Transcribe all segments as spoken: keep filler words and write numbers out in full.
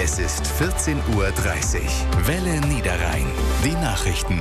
Es ist vierzehn Uhr dreißig. Welle Niederrhein. Die Nachrichten.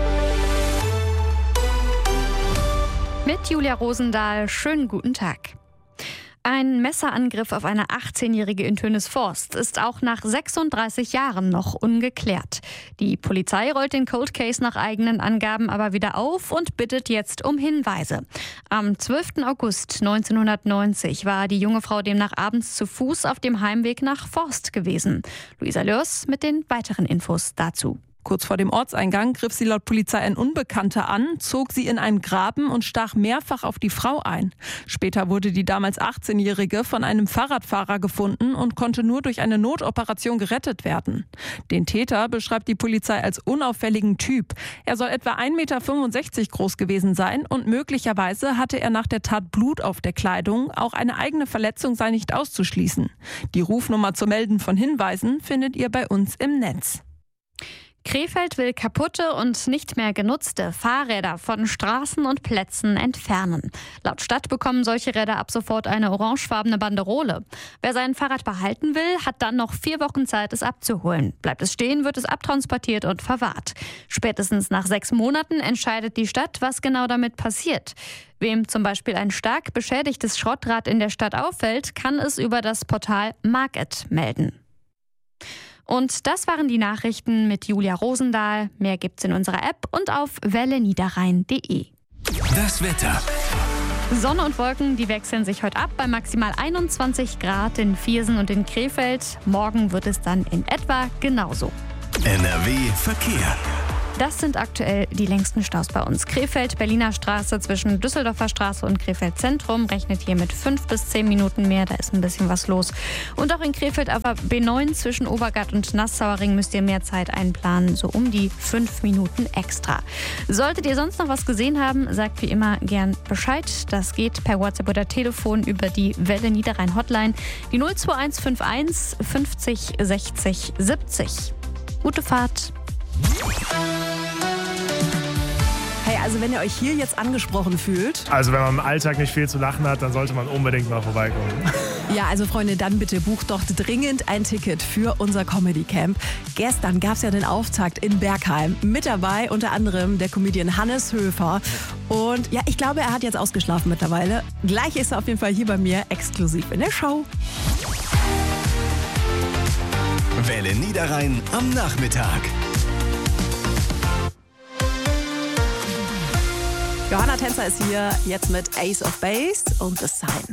Mit Julia Rosendahl, schönen guten Tag. Ein Messerangriff auf eine achtzehnjährige in Tönisvorst ist auch nach sechsunddreißig Jahren noch ungeklärt. Die Polizei rollt den Cold Case nach eigenen Angaben aber wieder auf und bittet jetzt um Hinweise. Am zwölften August neunzehnhundertneunzig war die junge Frau demnach abends zu Fuß auf dem Heimweg nach Forst gewesen. Luisa Lörs mit den weiteren Infos dazu. Kurz vor dem Ortseingang griff sie laut Polizei ein Unbekannter an, zog sie in einen Graben und stach mehrfach auf die Frau ein. Später wurde die damals achtzehnjährige von einem Fahrradfahrer gefunden und konnte nur durch eine Notoperation gerettet werden. Den Täter beschreibt die Polizei als unauffälligen Typ. Er soll etwa ein Meter fünfundsechzig groß gewesen sein und möglicherweise hatte er nach der Tat Blut auf der Kleidung. Auch eine eigene Verletzung sei nicht auszuschließen. Die Rufnummer zum Melden von Hinweisen findet ihr bei uns im Netz. Krefeld will kaputte und nicht mehr genutzte Fahrräder von Straßen und Plätzen entfernen. Laut Stadt bekommen solche Räder ab sofort eine orangefarbene Banderole. Wer sein Fahrrad behalten will, hat dann noch vier Wochen Zeit, es abzuholen. Bleibt es stehen, wird es abtransportiert und verwahrt. Spätestens nach sechs Monaten entscheidet die Stadt, was genau damit passiert. Wem zum Beispiel ein stark beschädigtes Schrottrad in der Stadt auffällt, kann es über das Portal Market melden. Und das waren die Nachrichten mit Julia Rosendahl. Mehr gibt's in unserer App und auf welle niederrhein punkt de. Das Wetter. Sonne und Wolken, die wechseln sich heute ab bei maximal einundzwanzig Grad in Viersen und in Krefeld. Morgen wird es dann in etwa genauso. N R W Verkehr. Das sind aktuell die längsten Staus bei uns. Krefeld, Berliner Straße zwischen Düsseldorfer Straße und Krefeld Zentrum rechnet hier mit fünf bis zehn Minuten mehr. Da ist ein bisschen was los. Und auch in Krefeld auf der B neun zwischen Obergart und Nassauer Ring müsst ihr mehr Zeit einplanen, so um die fünf Minuten extra. Solltet ihr sonst noch was gesehen haben, sagt wie immer gern Bescheid. Das geht per WhatsApp oder Telefon über die Welle Niederrhein Hotline, die null zwei eins fünf eins fünfzig sechzig siebzig. Gute Fahrt! Hey, also wenn ihr euch hier jetzt angesprochen fühlt. Also wenn man im Alltag nicht viel zu lachen hat, dann sollte man unbedingt mal vorbeikommen. Ja, also Freunde, dann bitte bucht doch dringend ein Ticket für unser Comedy Camp. Gestern gab es ja den Auftakt in Bergheim. Mit dabei unter anderem der Comedian Hannes Höfer. Und ja, ich glaube, er hat jetzt ausgeschlafen mittlerweile. Gleich ist er auf jeden Fall hier bei mir exklusiv in der Show. Welle Niederrhein am Nachmittag. Johanna Tänzer ist hier jetzt mit Ace of Base und The Sign.